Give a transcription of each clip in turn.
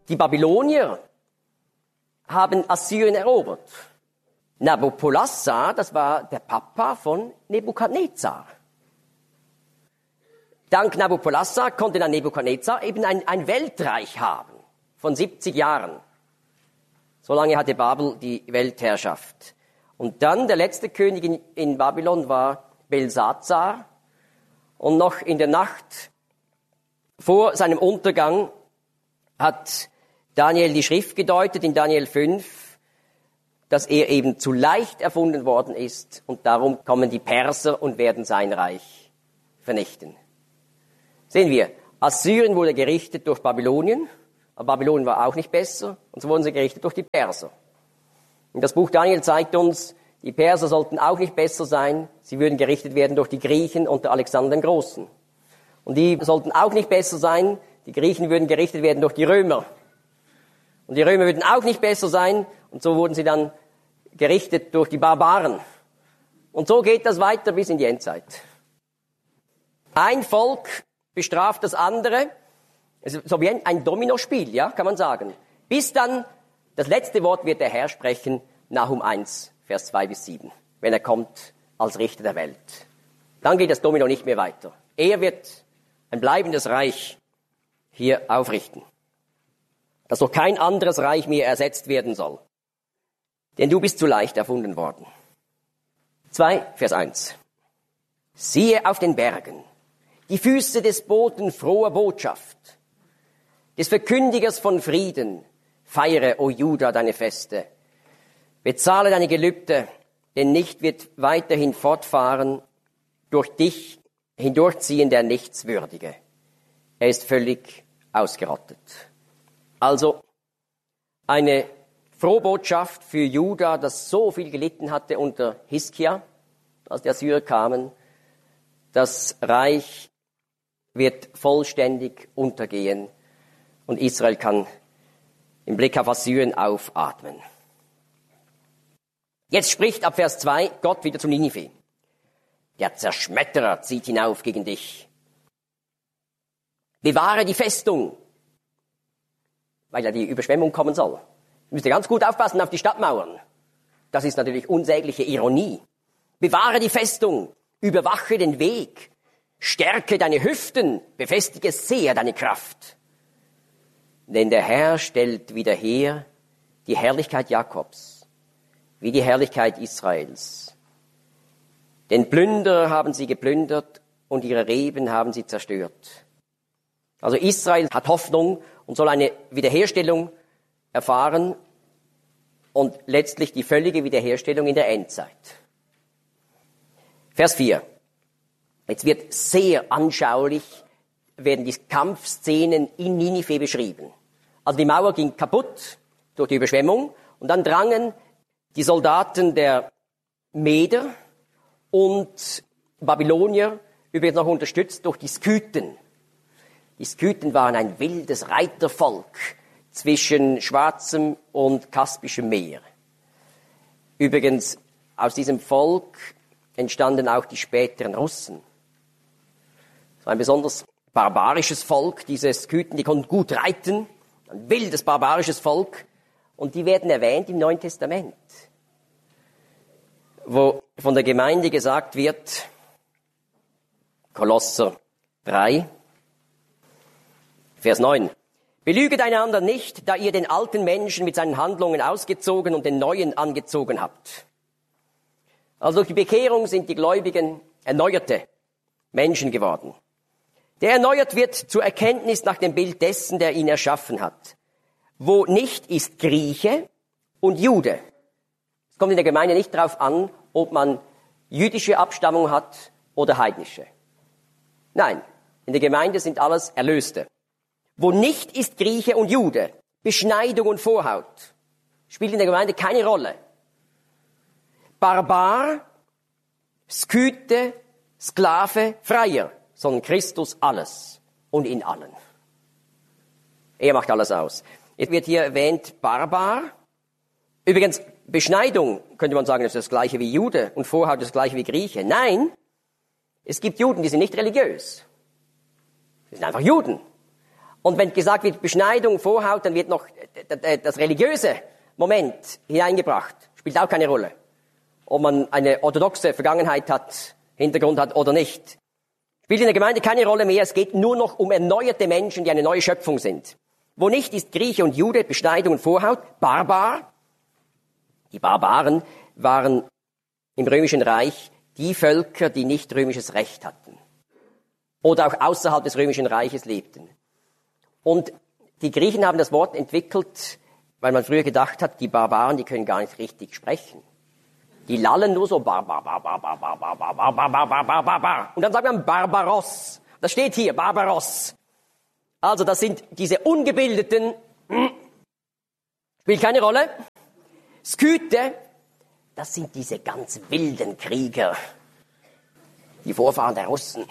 Die Babylonier haben Assyrien erobert. Nabopolassar, das war der Papa von Nebukadnezar. Dank Nabopolassar konnte dann Nebukadnezar eben ein Weltreich haben von 70 Jahren. So lange hatte Babel die Weltherrschaft. Und dann der letzte König in Babylon war Belsazar. Und noch in der Nacht vor seinem Untergang hat Daniel die Schrift gedeutet in Daniel 5, dass er eben zu leicht erfunden worden ist. Und darum kommen die Perser und werden sein Reich vernichten. Sehen wir, Assyrien wurde gerichtet durch Babylonien, aber Babylonien war auch nicht besser, und so wurden sie gerichtet durch die Perser. Und das Buch Daniel zeigt uns, die Perser sollten auch nicht besser sein, sie würden gerichtet werden durch die Griechen unter Alexander den Großen. Und die sollten auch nicht besser sein, die Griechen würden gerichtet werden durch die Römer. Und die Römer würden auch nicht besser sein, und so wurden sie dann gerichtet durch die Barbaren. Und so geht das weiter bis in die Endzeit. Ein Volk bestraft das andere, so wie ein Dominospiel, ja, kann man sagen. Bis dann, das letzte Wort wird der Herr sprechen, Nahum 1, Vers 2 bis 7, wenn er kommt als Richter der Welt. Dann geht das Domino nicht mehr weiter. Er wird ein bleibendes Reich hier aufrichten, dass noch kein anderes Reich mehr ersetzt werden soll. Denn du bist zu leicht erfunden worden. 2, Vers 1. Siehe auf den Bergen, die Füße des Boten froher Botschaft, des Verkündigers von Frieden. Feiere, o Juda, deine Feste. Bezahle deine Gelübde, denn nicht wird weiterhin fortfahren, durch dich hindurchziehen der Nichtswürdige. Er ist völlig ausgerottet. Also eine Frohbotschaft für Juda, das so viel gelitten hatte unter Hiskia, als die Assyrer kamen. Das Reich wird vollständig untergehen und Israel kann im Blick auf Assyrien aufatmen. Jetzt spricht ab Vers 2 Gott wieder zu Ninive. Der Zerschmetterer zieht hinauf gegen dich. Bewahre die Festung, weil ja die Überschwemmung kommen soll. Müsst ihr ganz gut aufpassen auf die Stadtmauern. Das ist natürlich unsägliche Ironie. Bewahre die Festung, überwache den Weg, stärke deine Hüften, befestige sehr deine Kraft. Denn der Herr stellt wieder her die Herrlichkeit Jakobs, wie die Herrlichkeit Israels. Den Plünderer haben sie geplündert und ihre Reben haben sie zerstört. Also Israel hat Hoffnung und soll eine Wiederherstellung erfahren und letztlich die völlige Wiederherstellung in der Endzeit. Vers 4. Jetzt wird sehr anschaulich, werden die Kampfszenen in Ninive beschrieben. Also die Mauer ging kaputt durch die Überschwemmung und dann drangen die Soldaten der Meder und Babylonier, übrigens noch unterstützt durch die Skythen. Die Skythen waren ein wildes Reitervolk zwischen Schwarzem und Kaspischem Meer. Übrigens, aus diesem Volk entstanden auch die späteren Russen. Es war ein besonders barbarisches Volk, diese Skythen, die konnten gut reiten, ein wildes, barbarisches Volk. Und die werden erwähnt im Neuen Testament, wo von der Gemeinde gesagt wird, Kolosser 3, Vers 9. Belüget einander nicht, da ihr den alten Menschen mit seinen Handlungen ausgezogen und den neuen angezogen habt. Also durch die Bekehrung sind die Gläubigen erneuerte Menschen geworden. Der erneuert wird zur Erkenntnis nach dem Bild dessen, der ihn erschaffen hat. Wo nicht ist Grieche und Jude. Es kommt in der Gemeinde nicht darauf an, ob man jüdische Abstammung hat oder heidnische. Nein, in der Gemeinde sind alles Erlöste. Wo nicht ist Grieche und Jude, Beschneidung und Vorhaut, spielt in der Gemeinde keine Rolle. Barbar, Skythe, Sklave, Freier, sondern Christus alles und in allen. Er macht alles aus. Jetzt wird hier erwähnt Barbar. Übrigens, Beschneidung, könnte man sagen, ist das gleiche wie Jude und Vorhaut das gleiche wie Grieche. Nein, es gibt Juden, die sind nicht religiös. Sie sind einfach Juden. Und wenn gesagt wird Beschneidung, Vorhaut, dann wird noch das religiöse Moment hineingebracht. Spielt auch keine Rolle. Ob man eine orthodoxe Vergangenheit hat, Hintergrund hat oder nicht. Spielt in der Gemeinde keine Rolle mehr. Es geht nur noch um erneuerte Menschen, die eine neue Schöpfung sind. Wo nicht, ist Grieche und Jude, Beschneidung und Vorhaut, Barbar. Die Barbaren waren im Römischen Reich die Völker, die nicht römisches Recht hatten. Oder auch außerhalb des Römischen Reiches lebten. Und die Griechen haben das Wort entwickelt, weil man früher gedacht hat, die Barbaren, die können gar nicht richtig sprechen. Die lallen nur so bar, bar, bar, bar, bar, bar, bar, bar, bar, bar, bar, bar, bar, bar. Und dann sagt man Barbaros. Das steht hier, Barbaros. Also das sind diese ungebildeten, spielt keine Rolle. Skythe, das sind diese ganz wilden Krieger, die Vorfahren der Russen.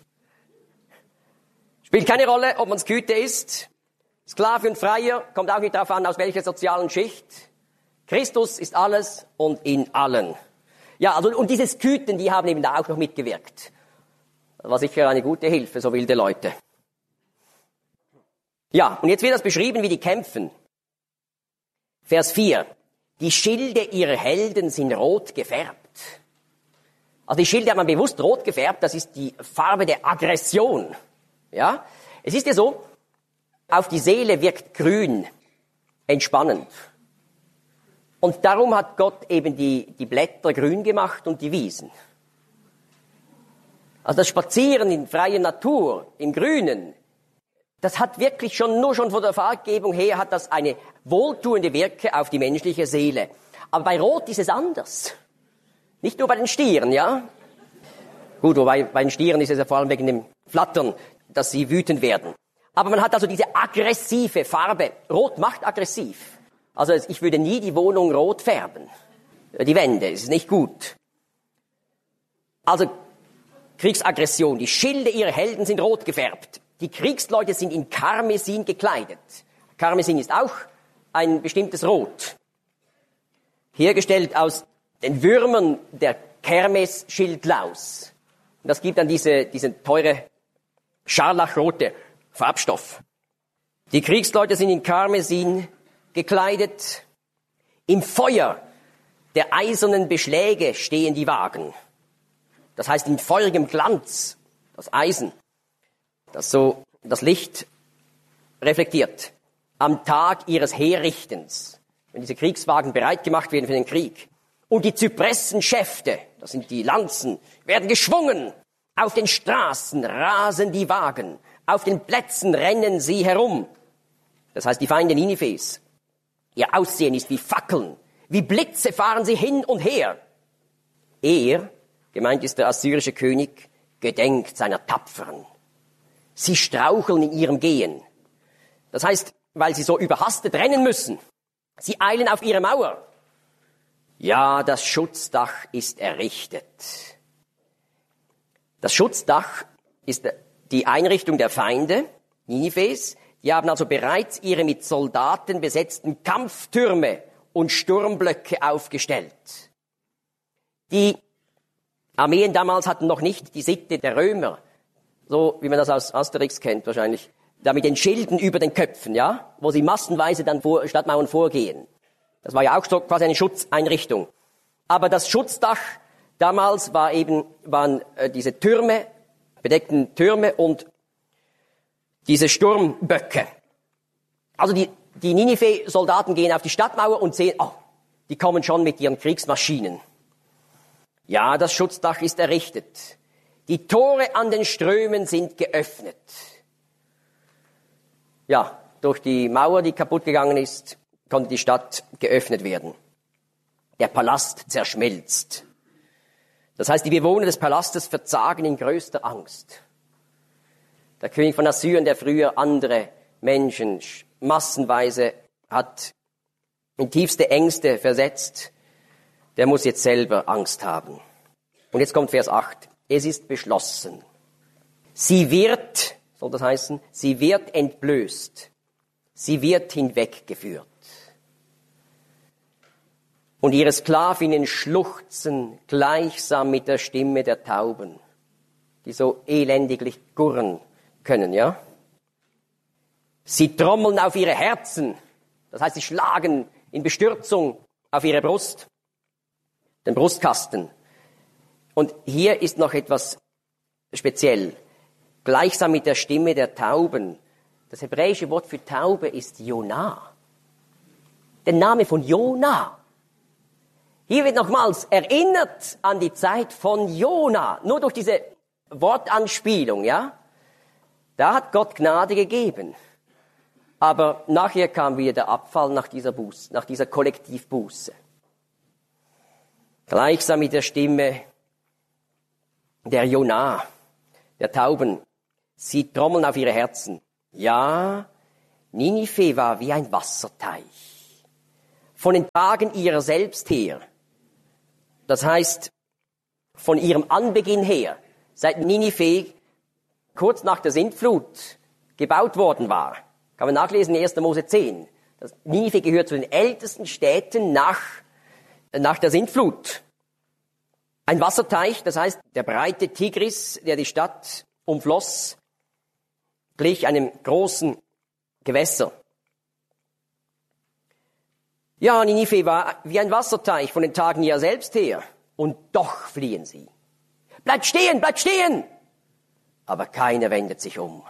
Spielt keine Rolle, ob man Skythe ist. Sklave und Freier, kommt auch nicht darauf an, aus welcher sozialen Schicht. Christus ist alles und in allen. Ja, also, und diese Skythen, die haben eben da auch noch mitgewirkt. Das war sicher eine gute Hilfe, so wilde Leute. Ja, und jetzt wird das beschrieben, wie die kämpfen. Vers 4. Die Schilde ihrer Helden sind rot gefärbt. Also die Schilde hat man bewusst rot gefärbt, das ist die Farbe der Aggression. Ja, es ist ja so, auf die Seele wirkt grün entspannend. Und darum hat Gott eben die Blätter grün gemacht und die Wiesen. Also das Spazieren in freier Natur, im Grünen, das hat wirklich nur schon von der Farbgebung her, hat das eine wohltuende Wirke auf die menschliche Seele. Aber bei Rot ist es anders. Nicht nur bei den Stieren, ja? Gut, wobei bei den Stieren ist es ja vor allem wegen dem Flattern, dass sie wütend werden. Aber man hat also diese aggressive Farbe. Rot macht aggressiv. Also ich würde nie die Wohnung rot färben. Die Wände, es ist nicht gut. Also Kriegsaggression. Die Schilde ihrer Helden sind rot gefärbt. Die Kriegsleute sind in Karmesin gekleidet. Karmesin ist auch ein bestimmtes Rot. Hergestellt aus den Würmern der Kermes-Schildlaus. Und das gibt dann diesen teure scharlachrote Farbstoff. Die Kriegsleute sind in Karmesin gekleidet. Im Feuer der eisernen Beschläge stehen die Wagen. Das heißt, in feurigem Glanz, das Eisen, das so das Licht reflektiert. Am Tag ihres Herrichtens, wenn diese Kriegswagen bereit gemacht werden für den Krieg. Und die Zypressenschäfte, das sind die Lanzen, werden geschwungen. Auf den Straßen rasen die Wagen. Auf den Plätzen rennen sie herum. Das heißt, die Feinde Ninives. Ihr Aussehen ist wie Fackeln. Wie Blitze fahren sie hin und her. Er, gemeint ist der assyrische König, gedenkt seiner Tapferen. Sie straucheln in ihrem Gehen. Das heißt, weil sie so überhastet rennen müssen. Sie eilen auf ihre Mauer. Ja, das Schutzdach ist errichtet. Das Schutzdach ist die Einrichtung der Feinde, Ninives. Die haben also bereits ihre mit Soldaten besetzten Kampftürme und Sturmblöcke aufgestellt. Die Armeen damals hatten noch nicht die Sitte der Römer, so wie man das aus Asterix kennt wahrscheinlich, da mit den Schilden über den Köpfen, ja, wo sie massenweise dann vor Stadtmauern vorgehen. Das war ja auch so quasi eine Schutzeinrichtung. Aber das Schutzdach damals waren diese Türme, bedeckten Türme und diese Sturmböcke. Also die Ninive-Soldaten gehen auf die Stadtmauer und sehen, die kommen schon mit ihren Kriegsmaschinen. Ja, das Schutzdach ist errichtet. Die Tore an den Strömen sind geöffnet. Ja, durch die Mauer, die kaputt gegangen ist, konnte die Stadt geöffnet werden. Der Palast zerschmelzt. Das heißt, die Bewohner des Palastes verzagen in größter Angst. Der König von Assyrien, der früher andere Menschen massenweise hat in tiefste Ängste versetzt, der muss jetzt selber Angst haben. Und jetzt kommt Vers 8. Es ist beschlossen. Sie wird, soll das heißen, sie wird entblößt. Sie wird hinweggeführt. Und ihre Sklavinnen schluchzen gleichsam mit der Stimme der Tauben, die so elendiglich gurren können, ja? Sie trommeln auf ihre Herzen. Das heißt, sie schlagen in Bestürzung auf ihre Brust, den Brustkasten. Und hier ist noch etwas speziell. Gleichsam mit der Stimme der Tauben. Das hebräische Wort für Taube ist Jonah. Der Name von Jonah. Hier wird nochmals erinnert an die Zeit von Jonah. Nur durch diese Wortanspielung, ja. Da hat Gott Gnade gegeben. Aber nachher kam wieder der Abfall nach dieser Kollektivbuße. Gleichsam mit der Stimme der Jonah, der Tauben. Sie trommeln auf ihre Herzen. Ja, Ninive war wie ein Wasserteich. Von den Tagen ihrer selbst her. Das heißt, von ihrem Anbeginn her, seit Ninive kurz nach der Sintflut gebaut worden war. Kann man nachlesen in 1. Mose 10. Das Ninive gehört zu den ältesten Städten nach der Sintflut. Ein Wasserteich, das heißt, der breite Tigris, der die Stadt umfloss, glich einem großen Gewässer. Ja, Ninive war wie ein Wasserteich von den Tagen ihrer selbst her. Und doch fliehen sie. Bleibt stehen, bleibt stehen! Aber keiner wendet sich um.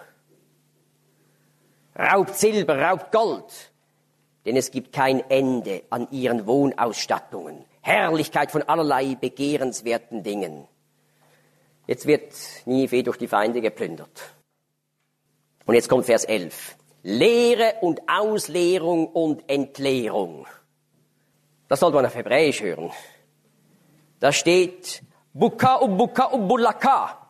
Raubt Silber, raubt Gold, denn es gibt kein Ende an ihren Wohnausstattungen. Herrlichkeit von allerlei begehrenswerten Dingen. Jetzt wird Ninive durch die Feinde geplündert. Und jetzt kommt Vers 11. Lehre und Ausleerung und Entleerung. Das sollte man auf Hebräisch hören. Da steht Buka Bulaka.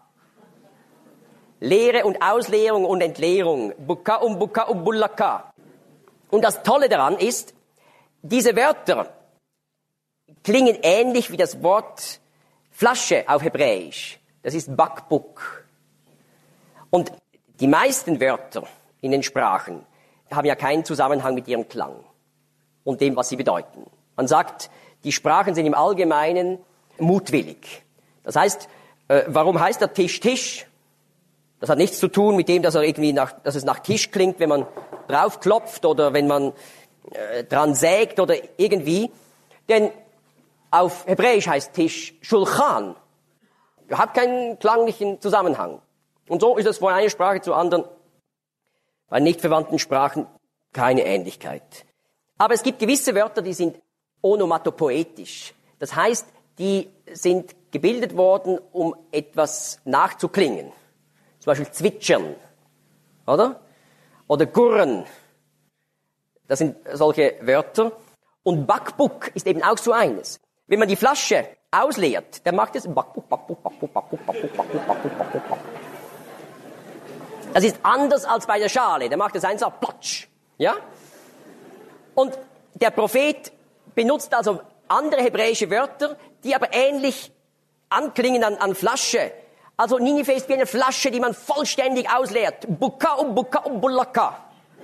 Lehre und Ausleerung und Entleerung. Buka Bulaka. Und das Tolle daran ist, diese Wörter klingen ähnlich wie das Wort Flasche auf Hebräisch. Das ist Bakbuk. Und die meisten Wörter in den Sprachen haben ja keinen Zusammenhang mit ihrem Klang und dem, was sie bedeuten. Man sagt, die Sprachen sind im Allgemeinen mutwillig. Das heißt, warum heißt der Tisch Tisch? Das hat nichts zu tun mit dem, dass es nach Tisch klingt, wenn man drauf klopft oder wenn man dran sägt oder irgendwie. Denn auf Hebräisch heißt Tisch Shulchan. Hat keinen klanglichen Zusammenhang. Und so ist es von einer Sprache zur anderen, bei nicht verwandten Sprachen, keine Ähnlichkeit. Aber es gibt gewisse Wörter, die sind onomatopoetisch. Das heißt, die sind gebildet worden, um etwas nachzuklingen. Zum Beispiel zwitschern, oder? Oder gurren. Das sind solche Wörter. Und Bakbuk ist eben auch so eines. Wenn man die Flasche ausleert, dann macht es Bakbuk, Bakbuk, Bakbuk, Bakbuk, Bakbuk, Bakbuk, Bakbuk, Bakbuk, Bakbuk. Das ist anders als bei der Schale. Da macht es einfach Platsch. Ja? Und der Prophet benutzt also andere hebräische Wörter, die aber ähnlich anklingen an Flasche. Also Ninive ist wie eine Flasche, die man vollständig ausleert. Buka Bulaka.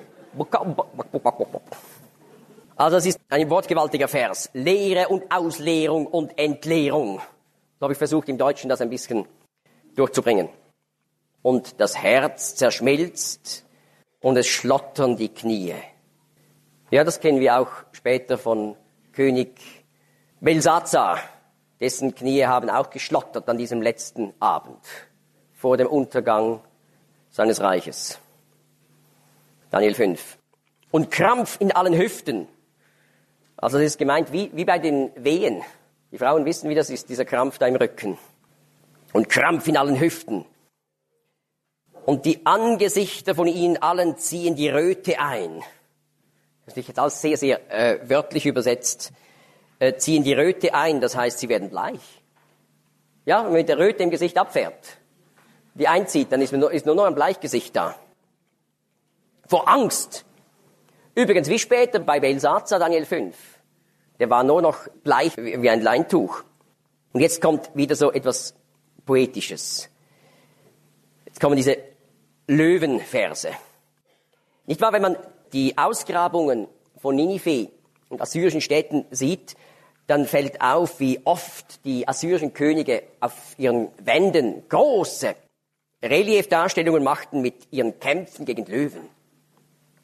Also es ist ein wortgewaltiger Vers. Lehre und Ausleerung und Entleerung. So habe ich versucht, im Deutschen das ein bisschen durchzubringen. Und das Herz zerschmilzt und es schlottern die Knie. Ja, das kennen wir auch später von König Belsazar. Dessen Knie haben auch geschlottert an diesem letzten Abend vor dem Untergang seines Reiches. Daniel 5. Und Krampf in allen Hüften. Also das ist gemeint wie bei den Wehen. Die Frauen wissen, wie das ist, dieser Krampf da im Rücken. Und Krampf in allen Hüften. Und die Angesichter von ihnen allen ziehen die Röte ein. Das ist jetzt alles sehr, sehr wörtlich übersetzt. Ziehen die Röte ein, das heißt, sie werden bleich. Ja, wenn man mit der Röte im Gesicht abfährt, die einzieht, dann ist nur noch ein Bleichgesicht da. Vor Angst. Übrigens, wie später bei Belsazar, Daniel 5. Der war nur noch bleich wie ein Leintuch. Und jetzt kommt wieder so etwas Poetisches. Jetzt kommen diese Löwenverse. Nicht wahr, wenn man die Ausgrabungen von Ninive und assyrischen Städten sieht, dann fällt auf, wie oft die assyrischen Könige auf ihren Wänden große Reliefdarstellungen machten mit ihren Kämpfen gegen Löwen.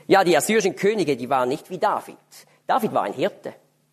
Ja, die assyrischen Könige, die waren nicht wie David. David war ein Hirte.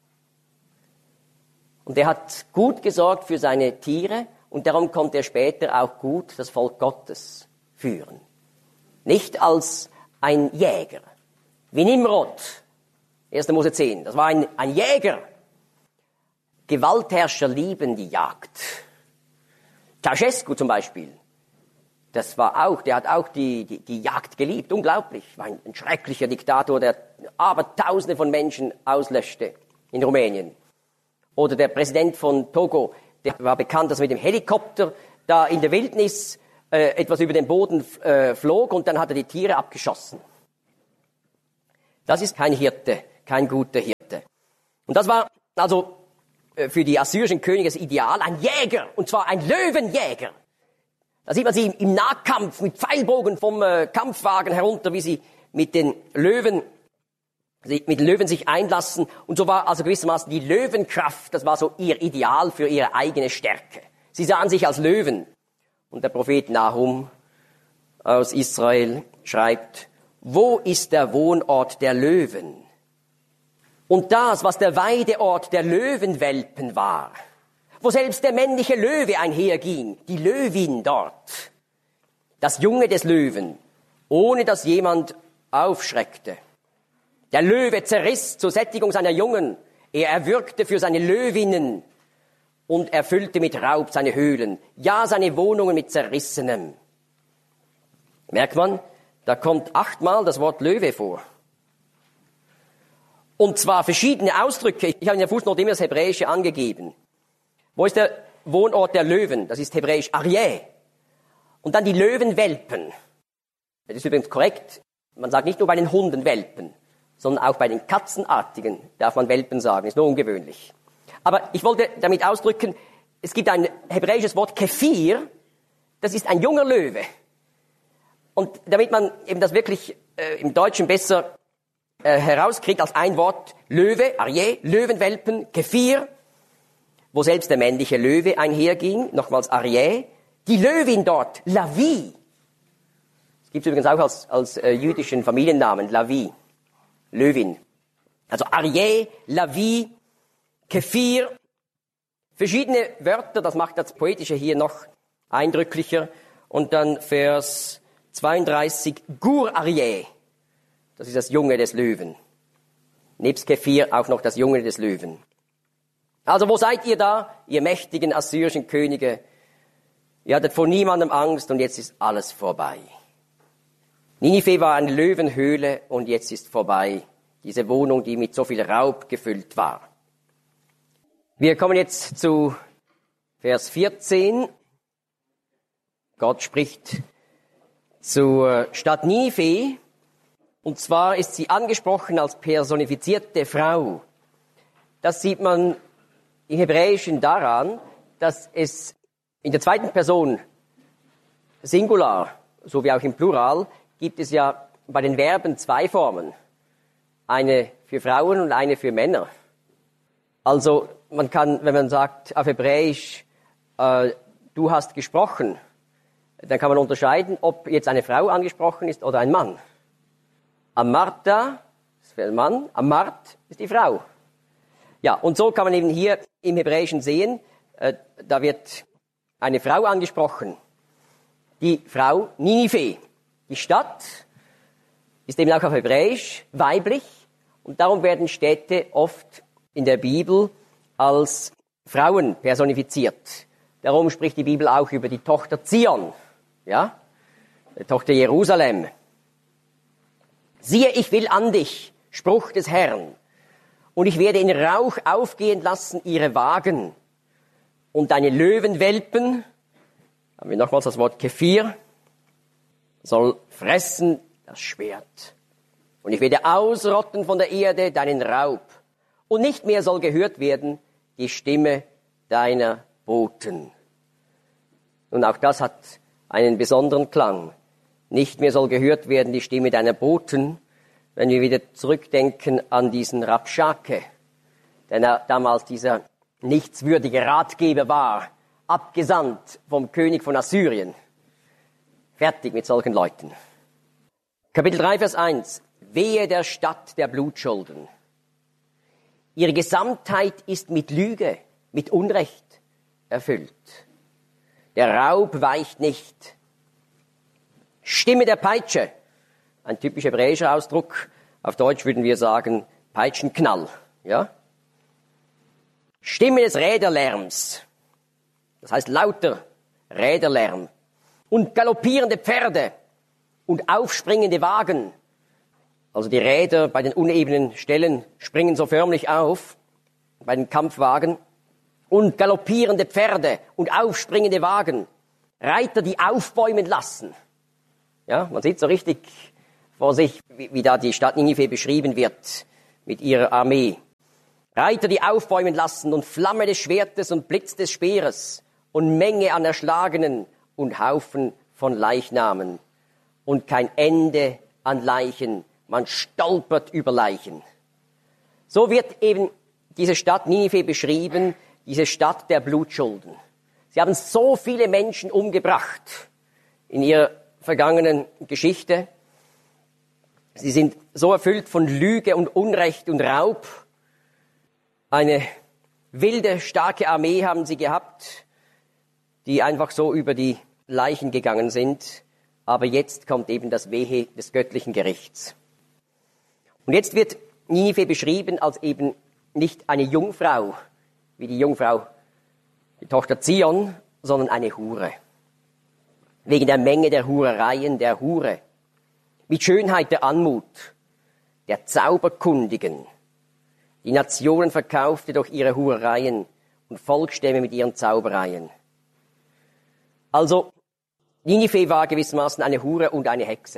Und er hat gut gesorgt für seine Tiere und darum konnte er später auch gut das Volk Gottes führen. Nicht als ein Jäger, wie Nimrod, 1. Mose 10. Das war ein Jäger. Gewaltherrscher lieben die Jagd. Ceausescu zum Beispiel, der hat auch die Jagd geliebt, unglaublich. War ein schrecklicher Diktator, der Abertausende von Menschen auslöschte in Rumänien. Oder der Präsident von Togo, der war bekannt, dass er mit dem Helikopter da in der Wildnis etwas über den Boden flog und dann hat er die Tiere abgeschossen. Das ist kein Hirte, kein guter Hirte. Und das war also für die assyrischen Könige das Ideal, ein Jäger, und zwar ein Löwenjäger. Da sieht man sie im Nahkampf mit Pfeilbogen vom Kampfwagen herunter, wie sie mit den Löwen sich einlassen. Und so war also gewissermaßen die Löwenkraft, das war so ihr Ideal für ihre eigene Stärke. Sie sahen sich als Löwen. Und der Prophet Nahum aus Israel schreibt, wo ist der Wohnort der Löwen? Und das, was der Weideort der Löwenwelpen war, wo selbst der männliche Löwe einherging, die Löwin dort, das Junge des Löwen, ohne dass jemand aufschreckte. Der Löwe zerriss zur Sättigung seiner Jungen, er erwürgte für seine Löwinnen und erfüllte mit Raub seine Höhlen, ja seine Wohnungen mit Zerrissenem. Merkt man, da kommt 8-mal das Wort Löwe vor. Und zwar verschiedene Ausdrücke. Ich habe in der Fußnote immer das Hebräische angegeben. Wo ist der Wohnort der Löwen? Das ist hebräisch Aryeh. Und dann die Löwenwelpen. Das ist übrigens korrekt. Man sagt nicht nur bei den Hunden Welpen, sondern auch bei den Katzenartigen darf man Welpen sagen. Ist nur ungewöhnlich. Aber ich wollte damit ausdrücken, es gibt ein hebräisches Wort Kephir. Das ist ein junger Löwe. Und damit man eben das wirklich im Deutschen besser herauskriegt als ein Wort, Löwe, Aryeh, Löwenwelpen, Kephir, wo selbst der männliche Löwe einherging, nochmals Aryeh, die Löwin dort, Lavi. Das gibt es übrigens auch als jüdischen Familiennamen, Lavi, Löwin. Also Aryeh, Lavi, Kephir, verschiedene Wörter, das macht das Poetische hier noch eindrücklicher. Und dann Vers 32, Gur Aryeh. Das ist das Junge des Löwen. Nebst Kephir auch noch das Junge des Löwen. Also wo seid ihr da, ihr mächtigen assyrischen Könige? Ihr hattet vor niemandem Angst und jetzt ist alles vorbei. Ninive war eine Löwenhöhle und jetzt ist vorbei. Diese Wohnung, die mit so viel Raub gefüllt war. Wir kommen jetzt zu Vers 14. Gott spricht zur Stadt Ninive. Und zwar ist sie angesprochen als personifizierte Frau. Das sieht man im Hebräischen daran, dass es in der zweiten Person Singular, so wie auch im Plural, gibt es ja bei den Verben 2 Formen. Eine für Frauen und eine für Männer. Also man kann, wenn man sagt auf Hebräisch, du hast gesprochen, dann kann man unterscheiden, ob jetzt eine Frau angesprochen ist oder ein Mann. Amarta ist für ein Mann, Amart ist die Frau. Ja, und so kann man eben hier im Hebräischen sehen, da wird eine Frau angesprochen. Die Frau Ninive. Die Stadt ist eben auch auf Hebräisch weiblich und darum werden Städte oft in der Bibel als Frauen personifiziert. Darum spricht die Bibel auch über die Tochter Zion, ja, die Tochter Jerusalem. Siehe, ich will an dich, Spruch des Herrn, und ich werde in Rauch aufgehen lassen ihre Wagen und deine Löwenwelpen, haben wir nochmals das Wort Kephir, soll fressen das Schwert. Und ich werde ausrotten von der Erde deinen Raub. Und nicht mehr soll gehört werden die Stimme deiner Boten. Und auch das hat einen besonderen Klang. Nicht mehr soll gehört werden die Stimme deiner Boten, wenn wir wieder zurückdenken an diesen Rabschake, der damals dieser nichtswürdige Ratgeber war, abgesandt vom König von Assyrien. Fertig mit solchen Leuten. Kapitel 3, Vers 1. wehe der Stadt der Blutschulden. Ihre Gesamtheit ist mit Lüge, mit Unrecht erfüllt. Der Raub weicht nicht. Stimme der Peitsche, ein typisch hebräischer Ausdruck. Auf Deutsch würden wir sagen Peitschenknall. Ja? Stimme des Räderlärms, das heißt lauter Räderlärm. Und galoppierende Pferde und aufspringende Wagen. Also die Räder bei den unebenen Stellen springen so förmlich auf, bei den Kampfwagen. Und galoppierende Pferde und aufspringende Wagen. Reiter, die aufbäumen lassen. Ja, man sieht so richtig vor sich, wie da die Stadt Ninive beschrieben wird mit ihrer Armee. Reiter, die aufbäumen lassen und Flamme des Schwertes und Blitz des Speeres und Menge an Erschlagenen und Haufen von Leichnamen und kein Ende an Leichen. Man stolpert über Leichen. So wird eben diese Stadt Ninive beschrieben, diese Stadt der Blutschulden. Sie haben so viele Menschen umgebracht in ihrer vergangenen Geschichte. Sie sind so erfüllt von Lüge und Unrecht und Raub. Eine wilde, starke Armee haben sie gehabt, die einfach so über die Leichen gegangen sind. Aber jetzt kommt eben das Wehe des göttlichen Gerichts. Und jetzt wird Ninive beschrieben als eben nicht eine Jungfrau, wie die Jungfrau, die Tochter Zion, sondern eine Hure. Wegen der Menge der Hurereien der Hure. Mit Schönheit der Anmut, der Zauberkundigen. Die Nationen verkaufte durch ihre Hurereien und Volksstämme mit ihren Zaubereien. Also, Ninive war gewissermaßen eine Hure und eine Hexe.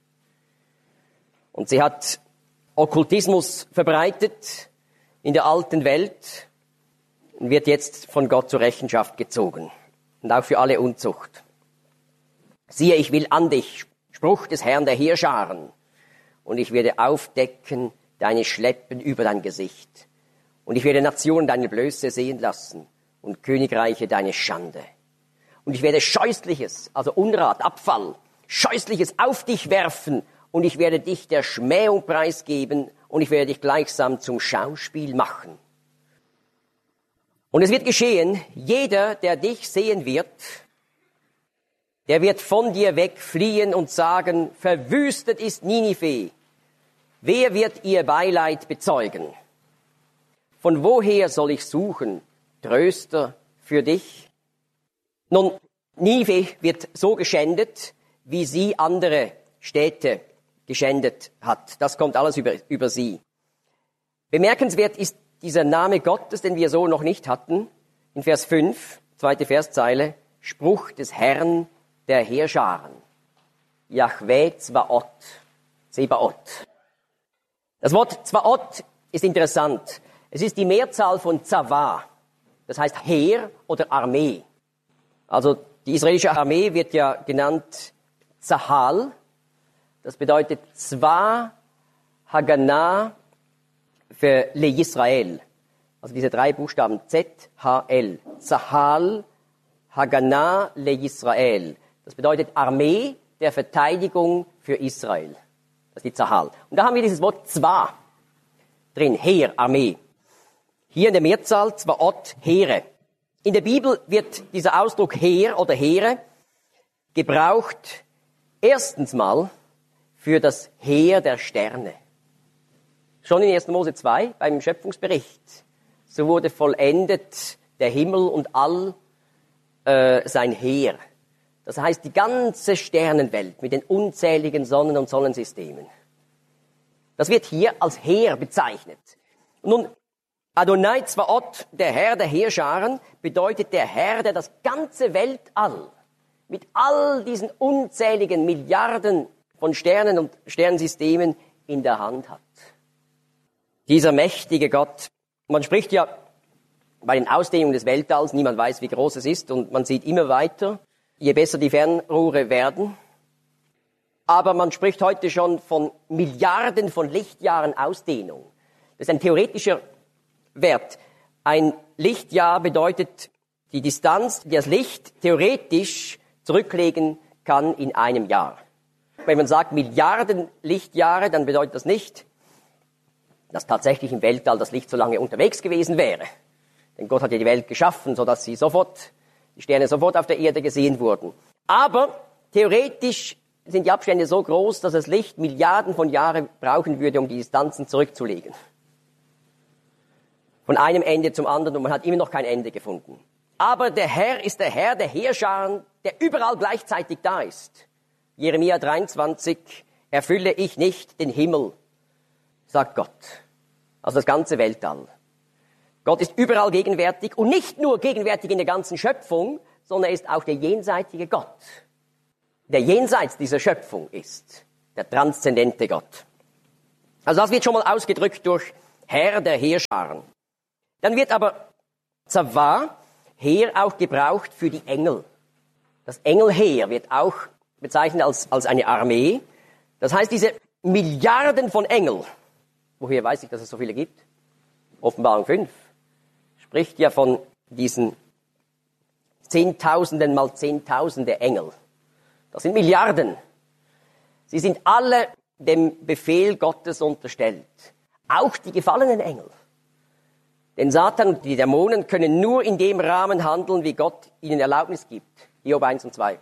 Und sie hat Okkultismus verbreitet in der alten Welt und wird jetzt von Gott zur Rechenschaft gezogen. Und auch für alle Unzucht. Siehe, ich will an dich, Spruch des Herrn der Heerscharen, und ich werde aufdecken deine Schleppen über dein Gesicht. Und ich werde Nationen deine Blöße sehen lassen und Königreiche deine Schande. Und ich werde Scheußliches, also Unrat, Abfall, Scheußliches auf dich werfen und ich werde dich der Schmähung preisgeben und ich werde dich gleichsam zum Schauspiel machen. Und es wird geschehen, jeder, der dich sehen wird, der wird von dir wegfliehen und sagen, verwüstet ist Ninive. Wer wird ihr Beileid bezeugen? Von woher soll ich suchen, Tröster für dich? Nun, Ninive wird so geschändet, wie sie andere Städte geschändet hat. Das kommt alles über sie. Bemerkenswert ist dieser Name Gottes, den wir so noch nicht hatten. In Vers 5, zweite Verszeile, Spruch des Herrn der Heerscharen. Yahweh Zvaot, Zebaoth. Das Wort Zvaot ist interessant. Es ist die Mehrzahl von Zava. Das heißt Heer oder Armee. Also die israelische Armee wird ja genannt Zahal. Das bedeutet Zva Haganah für Le Yisrael. Also diese drei Buchstaben Z-H-L. Zahal Haganah Le Yisrael. Das bedeutet Armee der Verteidigung für Israel. Das ist die Zahal. Und da haben wir dieses Wort Zwa drin. Heer, Armee. Hier in der Mehrzahl Zvaot, Heere. In der Bibel wird dieser Ausdruck Heer oder Heere gebraucht erstens mal für das Heer der Sterne. Schon in 1. Mose 2 beim Schöpfungsbericht. So wurde vollendet der Himmel und all sein Heer. Das heißt die ganze Sternenwelt mit den unzähligen Sonnen und Sonnensystemen. Das wird hier als Heer bezeichnet. Nun, Adonai Zvaot, der Herr der Heerscharen, bedeutet der Herr, der das ganze Weltall mit all diesen unzähligen Milliarden von Sternen und Sternsystemen in der Hand hat. Dieser mächtige Gott, man spricht ja bei den Ausdehnungen des Weltalls, niemand weiß, wie groß es ist und man sieht immer weiter, je besser die Fernrohre werden. Aber man spricht heute schon von Milliarden von Lichtjahren Ausdehnung. Das ist ein theoretischer Wert. Ein Lichtjahr bedeutet die Distanz, die das Licht theoretisch zurücklegen kann in einem Jahr. wenn man sagt Milliarden Lichtjahre, dann bedeutet das nicht, dass tatsächlich im Weltall das Licht so lange unterwegs gewesen wäre. Denn Gott hat ja die Welt geschaffen, sodass die Sterne sofort auf der Erde gesehen wurden. Aber theoretisch sind die Abstände so groß, dass das Licht Milliarden von Jahren brauchen würde, um die Distanzen zurückzulegen. Von einem Ende zum anderen, und man hat immer noch kein Ende gefunden. Aber der Herr ist der Herr der Heerscharen, der überall gleichzeitig da ist. Jeremia 23, erfülle ich nicht den Himmel, sagt Gott. Also das ganze Weltall. Gott ist überall gegenwärtig und nicht nur gegenwärtig in der ganzen Schöpfung, sondern er ist auch der jenseitige Gott. Der jenseits dieser Schöpfung ist, der transzendente Gott. Also das wird schon mal ausgedrückt durch Herr der Heerscharen. Dann wird aber Zawah, Heer, auch gebraucht für die Engel. Das Engelheer wird auch bezeichnet als eine Armee. Das heißt, diese Milliarden von Engeln, woher weiß ich, dass es so viele gibt? Offenbarung 5 spricht ja von diesen Zehntausenden mal Zehntausende Engel. Das sind Milliarden. Sie sind alle dem Befehl Gottes unterstellt. Auch die gefallenen Engel. Denn Satan und die Dämonen können nur in dem Rahmen handeln, wie Gott ihnen Erlaubnis gibt. Hiob 1 und 2.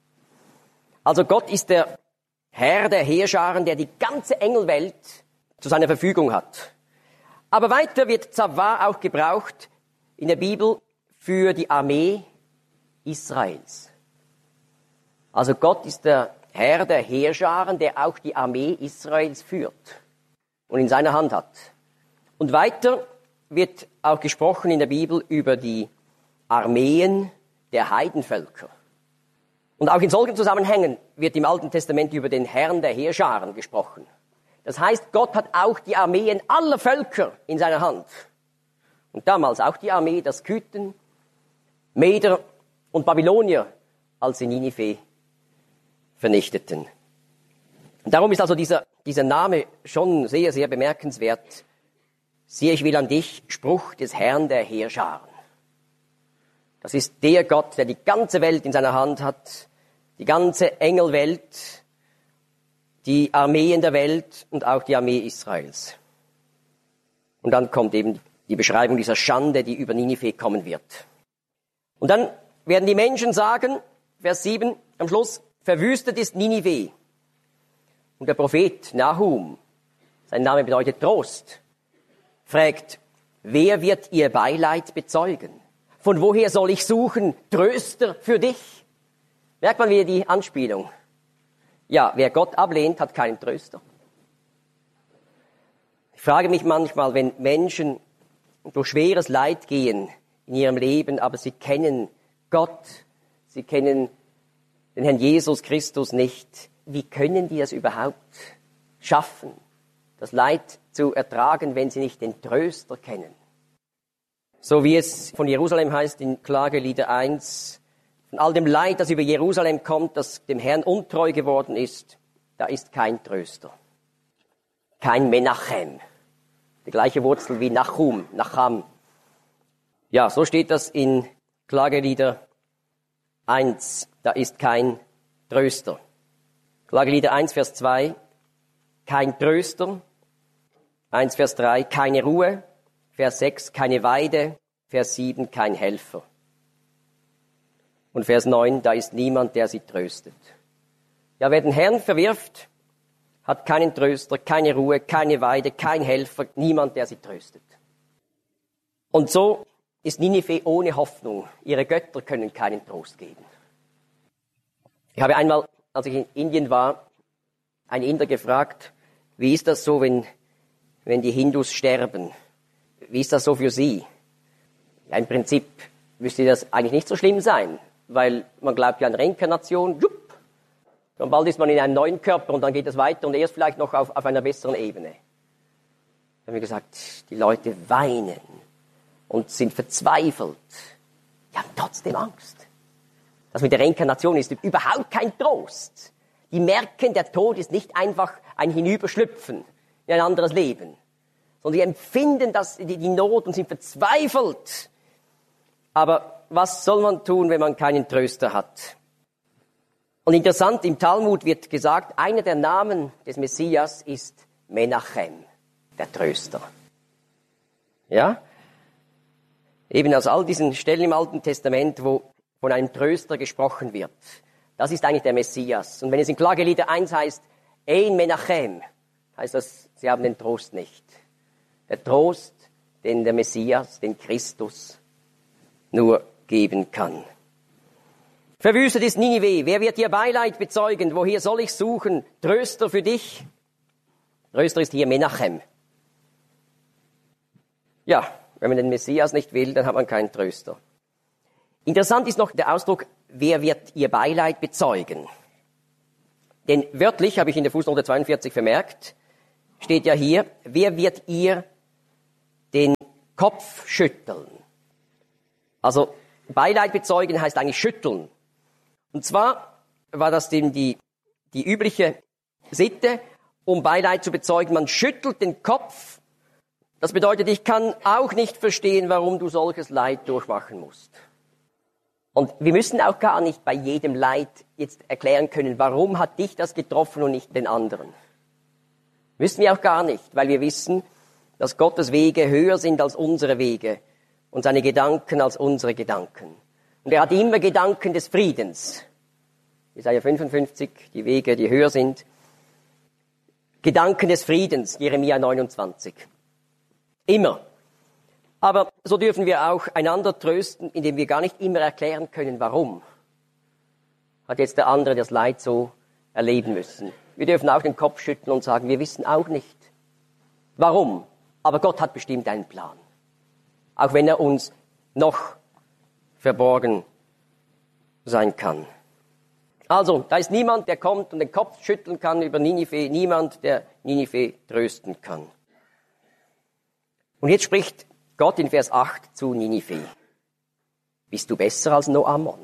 Also Gott ist der Herr der Heerscharen, der die ganze Engelwelt zu seiner Verfügung hat. Aber weiter wird Zawah auch gebraucht in der Bibel für die Armee Israels. Also Gott ist der Herr der Heerscharen, der auch die Armee Israels führt und in seiner Hand hat. Und weiter wird auch gesprochen in der Bibel über die Armeen der Heidenvölker. Und auch in solchen Zusammenhängen wird im Alten Testament über den Herrn der Heerscharen gesprochen. Das heißt, Gott hat auch die Armeen aller Völker in seiner Hand. Und damals auch die Armee der Skythen, Meder und Babylonier, als sie Ninive vernichteten. Und darum ist also dieser Name schon sehr, sehr bemerkenswert. Siehe, ich will an dich, Spruch des Herrn der Heerscharen. Das ist der Gott, der die ganze Welt in seiner Hand hat, die ganze Engelwelt, die Armeen der Welt und auch die Armee Israels. Und dann kommt eben die Beschreibung dieser Schande, die über Ninive kommen wird. Und dann werden die Menschen sagen, Vers 7 am Schluss, verwüstet ist Ninive. Und der Prophet Nahum, sein Name bedeutet Trost, fragt, wer wird ihr Beileid bezeugen? Von woher soll ich suchen, Tröster für dich? Merkt man wieder die Anspielung. Ja, wer Gott ablehnt, hat keinen Tröster. Ich frage mich manchmal, wenn Menschen durch schweres Leid gehen in ihrem Leben, aber sie kennen Gott, sie kennen den Herrn Jesus Christus nicht, wie können die es überhaupt schaffen, das Leid zu ertragen, wenn sie nicht den Tröster kennen? So wie es von Jerusalem heißt in Klagelieder 1, von all dem Leid, das über Jerusalem kommt, das dem Herrn untreu geworden ist, da ist kein Tröster. Kein Menachem. Die gleiche Wurzel wie Nacham. Ja, so steht das in Klagelieder 1. Da ist kein Tröster. Klagelieder 1, Vers 2. Kein Tröster. 1, Vers 3. Keine Ruhe. Vers 6. Keine Weide. Vers 7. Kein Helfer. Und Vers 9. Da ist niemand, der sie tröstet. Ja, wer den Herrn verwirft, hat keinen Tröster, keine Ruhe, keine Weide, kein Helfer, niemand, der sie tröstet. Und so ist Ninive ohne Hoffnung. Ihre Götter können keinen Trost geben. Ich habe einmal, als ich in Indien war, einen Inder gefragt, wie ist das so, wenn die Hindus sterben? Wie ist das so für sie? Ja, im Prinzip müsste das eigentlich nicht so schlimm sein, weil man glaubt ja an Reinkarnation. Und bald ist man in einem neuen Körper und dann geht es weiter und erst vielleicht noch auf einer besseren Ebene. Da haben wir gesagt, die Leute weinen und sind verzweifelt. Die haben trotzdem Angst. Das mit der Reinkarnation ist überhaupt kein Trost. Die merken, der Tod ist nicht einfach ein Hinüberschlüpfen in ein anderes Leben, sondern die empfinden die Not und sind verzweifelt. Aber was soll man tun, wenn man keinen Tröster hat? Und interessant, im Talmud wird gesagt, einer der Namen des Messias ist Menachem, der Tröster. Ja? Eben aus all diesen Stellen im Alten Testament, wo von einem Tröster gesprochen wird. Das ist eigentlich der Messias. Und wenn es in Klagelieder 1 heißt, Ein Menachem, heißt das, sie haben den Trost nicht. Der Trost, den der Messias, den Christus nur geben kann. Verwüstet ist Ninive. Wer wird dir Beileid bezeugen? Woher soll ich suchen? Tröster für dich? Tröster ist hier Menachem. Ja, wenn man den Messias nicht will, dann hat man keinen Tröster. Interessant ist noch der Ausdruck, wer wird ihr Beileid bezeugen? Denn wörtlich, habe ich in der Fußnote 42 vermerkt, steht ja hier, wer wird ihr den Kopf schütteln? Also Beileid bezeugen heißt eigentlich schütteln. Und zwar war das denn die übliche Sitte, um Beileid zu bezeugen. Man schüttelt den Kopf. Das bedeutet, ich kann auch nicht verstehen, warum du solches Leid durchmachen musst. Und wir müssen auch gar nicht bei jedem Leid jetzt erklären können, warum hat dich das getroffen und nicht den anderen. Müssen wir auch gar nicht, weil wir wissen, dass Gottes Wege höher sind als unsere Wege und seine Gedanken als unsere Gedanken. Und er hat immer Gedanken des Friedens. Jesaja 55, die Wege, die höher sind. Gedanken des Friedens, Jeremia 29. Immer. Aber so dürfen wir auch einander trösten, indem wir gar nicht immer erklären können, warum hat jetzt der andere das Leid so erleben müssen. Wir dürfen auch den Kopf schütteln und sagen, wir wissen auch nicht, warum. Aber Gott hat bestimmt einen Plan. Auch wenn er uns noch verborgen sein kann. Also, da ist niemand, der kommt und den Kopf schütteln kann über Ninive, niemand, der Ninive trösten kann. Und jetzt spricht Gott in Vers 8 zu Ninive. Bist du besser als Noammon?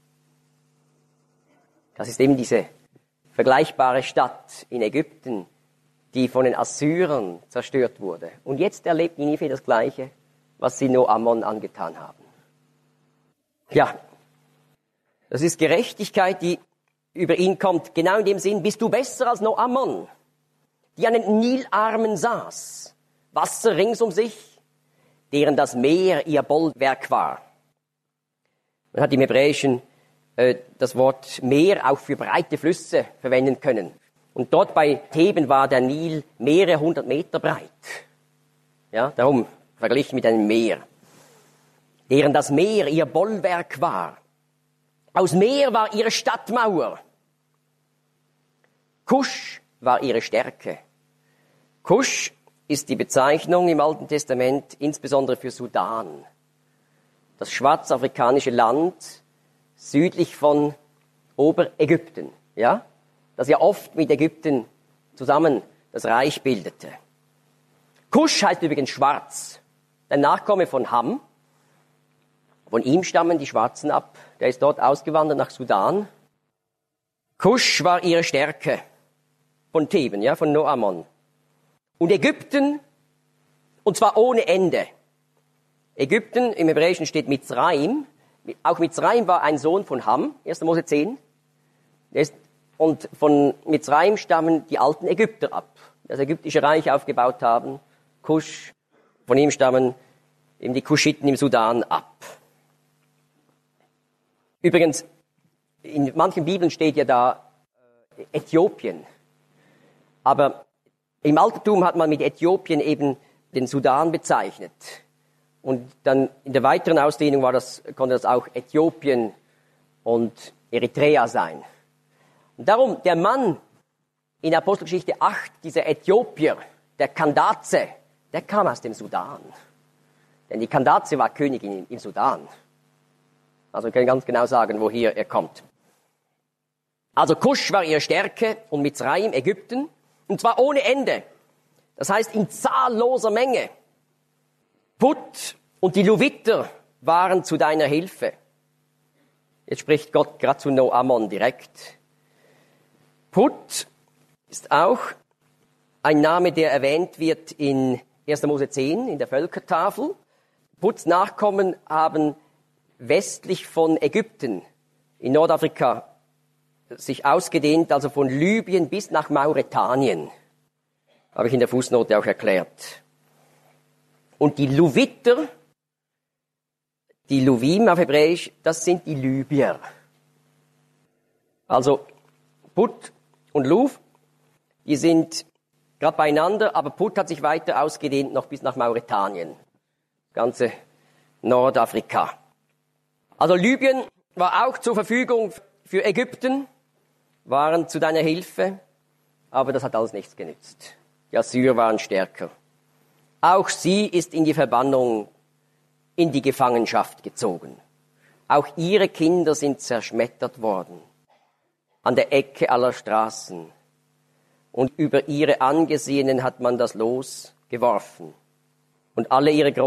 Das ist eben diese vergleichbare Stadt in Ägypten, die von den Assyrern zerstört wurde. Und jetzt erlebt Ninive das Gleiche, was sie Noammon angetan haben. Ja, das ist Gerechtigkeit, die über ihn kommt. Genau in dem Sinn, bist du besser als Noammon, die an den Nilarmen saß, Wasser rings um sich, deren das Meer ihr Bollwerk war. Man hat im Hebräischen das Wort Meer auch für breite Flüsse verwenden können. Und dort bei Theben war der Nil mehrere 100 Meter breit. Ja, darum verglichen mit einem Meer. Deren das Meer ihr Bollwerk war. Aus Meer war ihre Stadtmauer. Kusch war ihre Stärke. Kusch ist die Bezeichnung im Alten Testament insbesondere für Sudan. Das schwarzafrikanische Land südlich von Oberägypten, ja, das ja oft mit Ägypten zusammen das Reich bildete. Kusch heißt übrigens schwarz. Der Nachkomme von Ham. Von ihm stammen die Schwarzen ab. Der ist dort ausgewandert nach Sudan. Kusch war ihre Stärke. Von Theben, ja, von Noammon. Und Ägypten, und zwar ohne Ende. Ägypten, im Hebräischen steht Mitzraim. Auch Mitzraim war ein Sohn von Ham, 1. Mose 10. Und von Mitzraim stammen die alten Ägypter ab, die das ägyptische Reich aufgebaut haben. Kusch, von ihm stammen eben die Kuschiten im Sudan ab. Übrigens, in manchen Bibeln steht ja da Äthiopien. Aber im Altertum hat man mit Äthiopien eben den Sudan bezeichnet. Und dann in der weiteren Ausdehnung konnte das auch Äthiopien und Eritrea sein. Und darum, der Mann in Apostelgeschichte 8, dieser Äthiopier, der Kandaze, der kam aus dem Sudan. Denn die Kandaze war Königin im Sudan. Also wir können ganz genau sagen, woher er kommt. Also Kusch war ihre Stärke und Mitzraim, Ägypten. Und zwar ohne Ende. Das heißt in zahlloser Menge. Put und die Luviter waren zu deiner Hilfe. Jetzt spricht Gott gerade zu Noammon direkt. Put ist auch ein Name, der erwähnt wird in 1. Mose 10, in der Völkertafel. Puts Nachkommen haben westlich von Ägypten in Nordafrika sich ausgedehnt, also von Libyen bis nach Mauretanien. Habe ich in der Fußnote auch erklärt. Und die Luviter, die Luvim auf Hebräisch, das sind die Libyer. Also Put und Luv, die sind gerade beieinander, aber Put hat sich weiter ausgedehnt noch bis nach Mauretanien. Ganze Nordafrika. Also Libyen war auch zur Verfügung für Ägypten, waren zu deiner Hilfe, aber das hat alles nichts genützt. Die Assyrer waren stärker. Auch sie ist in die Verbannung, in die Gefangenschaft gezogen. Auch ihre Kinder sind zerschmettert worden, an der Ecke aller Straßen. Und über ihre Angesehenen hat man das Los geworfen. Und alle ihre